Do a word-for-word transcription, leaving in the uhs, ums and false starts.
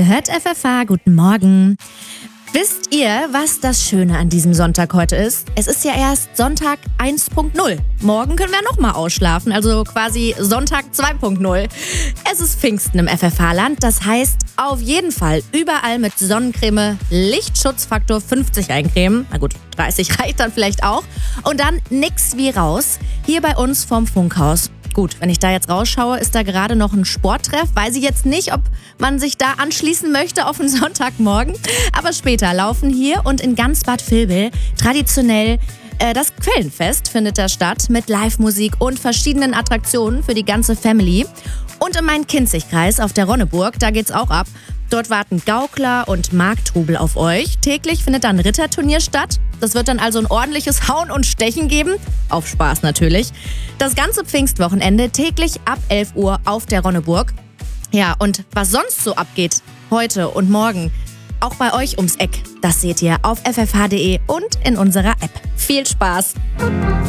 Ihr hört F F H, guten Morgen. Wisst ihr, was das Schöne an diesem Sonntag heute ist? Es ist ja erst Sonntag eins Punkt null. Morgen können wir nochmal ausschlafen, also quasi Sonntag zwei Punkt null. Es ist Pfingsten im F F H-Land, das heißt auf jeden Fall überall mit Sonnencreme, Lichtschutzfaktor fünfzig eincremen. Na gut, dreißig reicht dann vielleicht auch. Und dann nix wie raus, hier bei uns vom Funkhaus. Gut, wenn ich da jetzt rausschaue, ist da gerade noch ein Sporttreff. Weiß ich jetzt nicht, ob man sich da anschließen möchte auf einen Sonntagmorgen. Aber später laufen hier und in ganz Bad Vilbel traditionell äh, das Quellenfest findet da statt mit Live-Musik und verschiedenen Attraktionen für die ganze Family. Und im Main-Kinzig-Kreis auf der Ronneburg, da geht's auch ab. Dort warten Gaukler und Markttrubel auf euch. Täglich findet dann ein Ritterturnier statt. Das wird dann also ein ordentliches Hauen und Stechen geben. Auf Spaß natürlich. Das ganze Pfingstwochenende täglich ab elf Uhr auf der Ronneburg. Ja, und was sonst so abgeht, heute und morgen, auch bei euch ums Eck, das seht ihr auf f f h punkt d e und in unserer App. Viel Spaß!